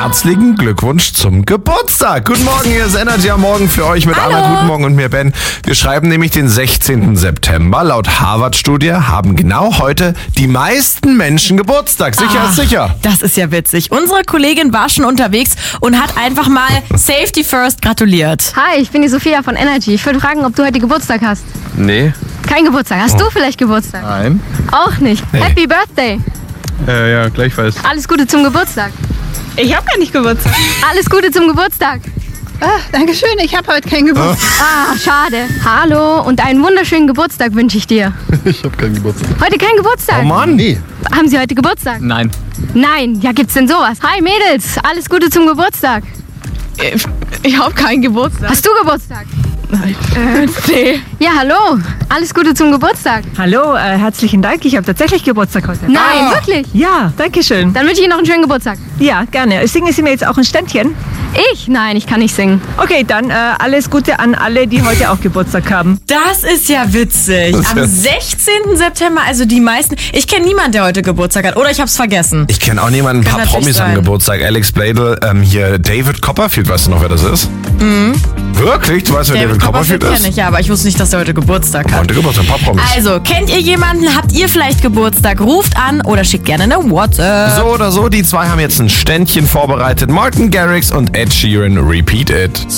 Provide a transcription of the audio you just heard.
herzlichen Glückwunsch zum Geburtstag. Guten Morgen, hier ist Energy am Morgen für euch mit Anna. Guten Morgen und mir Ben. Wir schreiben nämlich den 16. September. Laut Harvard-Studie haben genau heute die meisten Menschen Geburtstag. Sicher ist sicher. Das ist ja witzig. Unsere Kollegin war schon unterwegs und hat einfach mal Safety First gratuliert. Hi, ich bin die Sophia von Energy. Ich würde fragen, ob du heute Geburtstag hast. Nee. Kein Geburtstag. Hast du vielleicht Geburtstag? Nein. Auch nicht. Nee. Happy Birthday. Ja, gleichfalls. Alles Gute zum Geburtstag. Ich habe gar nicht Geburtstag. Alles Gute zum Geburtstag. Dankeschön, ich habe heute keinen Geburtstag. Schade. Hallo und einen wunderschönen Geburtstag wünsche ich dir. Ich habe keinen Geburtstag. Heute kein Geburtstag? Oh Mann. Nee. Haben Sie heute Geburtstag? Nein. Nein. Ja, gibt's denn sowas? Hi Mädels, alles Gute zum Geburtstag. Ich habe keinen Geburtstag. Hast du Geburtstag? Nee. Ja, hallo. Alles Gute zum Geburtstag. Hallo, herzlichen Dank. Ich habe tatsächlich Geburtstag heute. Nein, wirklich? Ja, danke schön. Dann wünsche ich Ihnen noch einen schönen Geburtstag. Ja, gerne. Singen Sie mir jetzt auch ein Ständchen? Ich? Nein, ich kann nicht singen. Okay, dann alles Gute an alle, die heute auch Geburtstag haben. Das ist ja witzig. Am 16. September, also die meisten. Ich kenne niemanden, der heute Geburtstag hat. Oder ich habe es vergessen. Ich kenne auch niemanden, ein Kann paar natürlich Promis am sein. Geburtstag. Alex Bladel, hier David Copperfield, weißt du noch, wer das ist? Wirklich? Du weißt, wer David Copperfield kenne ist? ich ja, aber ich wusste nicht, dass er heute Geburtstag hat. Heute Geburtstag, ein paar Promis. Also, kennt ihr jemanden? Habt ihr vielleicht Geburtstag? Ruft an oder schickt gerne eine WhatsApp. So oder so, die zwei haben jetzt ein Ständchen vorbereitet. Martin Garrix und Ed Sheeran, Repeat It.